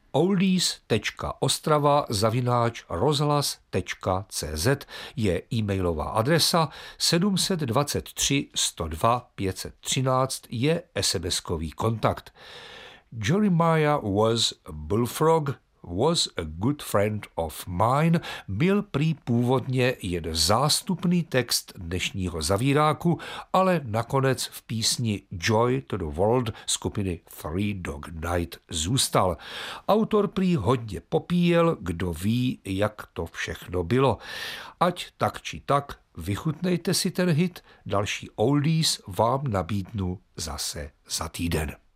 oldies.ostrava@rozhlas.cz je e-mailová adresa, 723 102 513 je SMS-kový kontakt. Jeremiah was a bullfrog, was a good friend of mine byl prý původně jen zástupný text dnešního zavíráku, ale nakonec v písni Joy to the World skupiny Three Dog Night zůstal. Autor prý hodně popíjel, kdo ví, jak to všechno bylo. Ať tak či tak, vychutnejte si ten hit, další oldies vám nabídnu zase za týden.